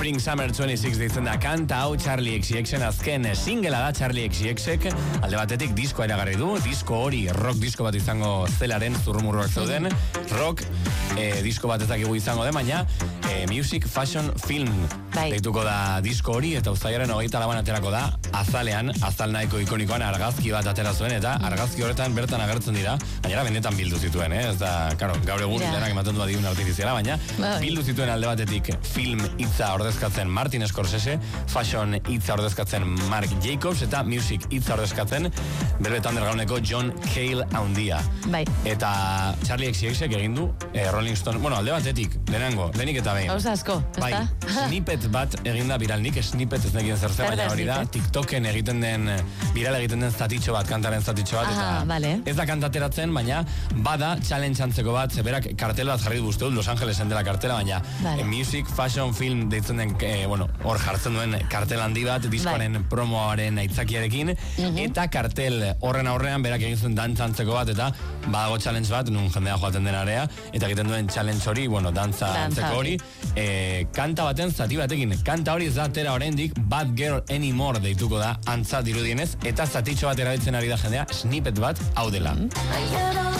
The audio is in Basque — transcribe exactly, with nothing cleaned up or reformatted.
Spring Summer twenty-six deitzen da kanta hau Charlie X C Xen azken singela da. Charlie X C Xek alde batetik diskoa iragarri du, disko hori rock disko bat izango zelaren zurrumurruak zeuden, rock eh, disko bat ezakigu izango den, baina eh, music, fashion, film bai. deituko da disko hori, eta uztailaren hogeita lauan aterako da, azalean, azal nahiko ikonikoan argazki bat atera zuen, eta argazki horretan bertan agertzen dira, gainera benetan bildu zituen, eh? Ez da, karo, gaur egun Ja. denak ematen du adiun artifiziala, baina Bai. bildu zituen alde batetik film hitza ordezkatzen Martin Scorsese, fashion hitza ordezkatzen Marc Jacobs, eta music hitza ordezkatzen Velvet Undergroundeko John Cale haundia. Bai. Eta Charlie X C Xek egin du eh, Rolling Stone, bueno, alde batetik, lehenengo, lehenik eta behin. Gauza asko, Bai, ezta? snippet bat eginda viral, nik snippet ez nekien zer zen, Zer baina da hori da, snippet? TikToken egiten den, viral egiten den zatitxo bat, kantaren zatitxo bat, Aha, eta vale. ez da kantateratzen, baina bada challenge antzeko bat, zeberak kartel bat jarri du uste dut, Los Angelesen dela kartela, baina Vale. eh, music, fashion, film deitzen den, eh, bueno, hor jartzen duen kartel handi bat, diskoaren promoaren aitzakiarekin, eta kartel horren aurrean berak egin zuen dantza antzeko bat, eta badago challenge bat, nun jendea joaten den area, eta egiten duen challenge hori, bueno, dantza Dantza antzeko hori. hori, eh, kanta baten zati batekin, kanta hori ez da atera oraindik, Bad Girl Anymore deituko da antza dirudienez, eta zatitxo bat erabiltzen ari da jendea, snippet bat hau dela.